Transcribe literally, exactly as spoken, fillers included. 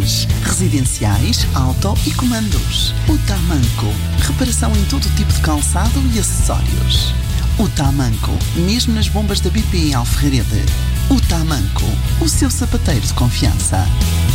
automóveis, residenciais, auto e comandos. O Tamanco, reparação em todo tipo de calçado e acessórios. O Tamanco, mesmo nas bombas da B P em Alferrarede. O Tamanco, o seu sapateiro de confiança.